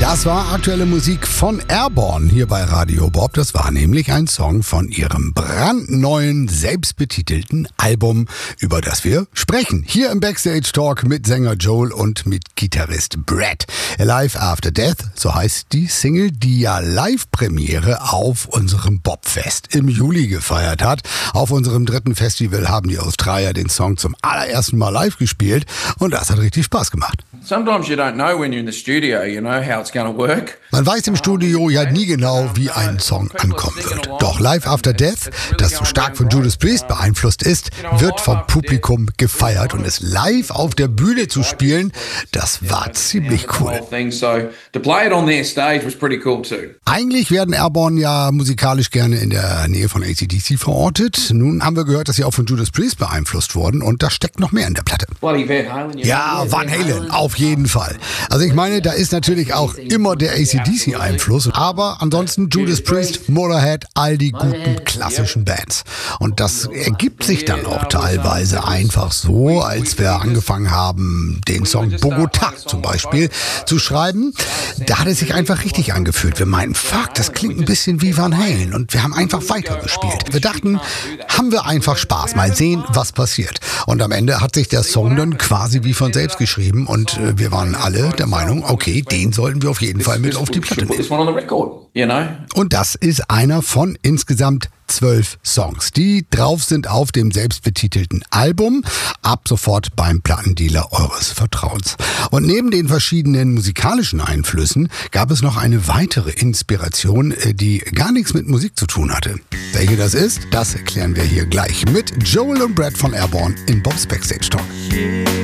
Das war aktuelle Musik von Airborne hier bei Radio Bob. Das war nämlich ein Song von ihrem brandneuen, selbstbetitelten Album, über das wir sprechen. Hier im Backstage Talk mit Sänger Joel und mit Gitarrist Brad. Alive After Death, so heißt die Single, die ja Live-Premiere auf unserem Bobfest im Juli gefeiert hat. Auf unserem 3. Festival haben die Australier den Song zum allerersten Mal live gespielt und das hat richtig Spaß gemacht. Sometimes you don't know when you're in the studio, you know, how it's going to work. Man weiß im Studio ja nie genau, wie ein Song ankommen wird. Doch Live After Death, das so stark von Judas Priest beeinflusst ist, wird vom Publikum gefeiert. Und es live auf der Bühne zu spielen, das war ziemlich cool. Eigentlich werden Airborne ja musikalisch gerne in der Nähe von AC/DC verortet. Nun haben wir gehört, dass sie auch von Judas Priest beeinflusst wurden und da steckt noch mehr in der Platte. Ja, Van Halen, auf jeden Fall. Also ich meine, da ist natürlich auch immer der AC/DC-Einfluss, aber ansonsten Judas Priest, Motorhead, all die guten klassischen Bands. Und das ergibt sich dann auch teilweise einfach so, als wir angefangen haben, den Song Bogota zum Beispiel zu schreiben. Da hat es sich einfach richtig angefühlt. Wir meinten, fuck, das klingt ein bisschen wie Van Halen und wir haben einfach weitergespielt. Wir dachten, haben wir einfach Spaß, mal sehen, was passiert. Und am Ende hat sich der Song dann quasi wie von selbst geschrieben und wir waren alle der Meinung, okay, den sollten wir auf jeden Fall mit auf die Platte nehmen. Und das ist einer von insgesamt 12 Songs, die drauf sind auf dem selbstbetitelten Album, ab sofort beim Plattendealer eures Vertrauens. Und neben den verschiedenen musikalischen Einflüssen gab es noch eine weitere Inspiration, die gar nichts mit Musik zu tun hatte. Welche das ist, das erklären wir hier gleich mit Joel und Brad von Airborne in Bob's Backstage Talk.